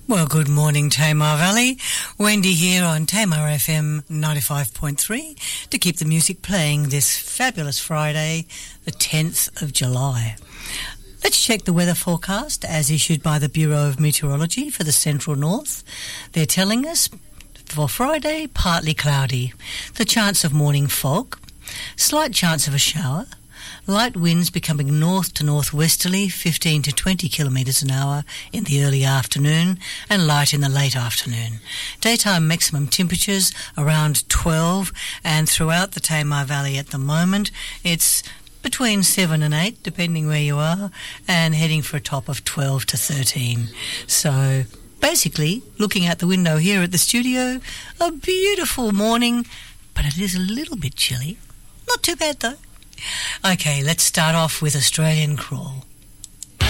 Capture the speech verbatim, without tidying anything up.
Well, good morning, Tamar Valley. Wendy here on Tamar F M ninety-five point three to keep the music playing this fabulous Friday, the tenth of July. Let's check the weather forecast as issued by the Bureau of Meteorology for the Central North. They're telling us for Friday, partly cloudy, the chance of morning fog, slight chance of a shower, light winds becoming north to northwesterly, fifteen to twenty kilometres an hour in the early afternoon and light in the late afternoon. Daytime maximum temperatures around twelve, and throughout the Tamar Valley at the moment it's between seven and eight, depending where you are, and heading for a top of twelve to thirteen. So basically, looking out the window here at the studio, a beautiful morning, but it is a little bit chilly. Not too bad though. Okay, let's start off with Australian Crawl.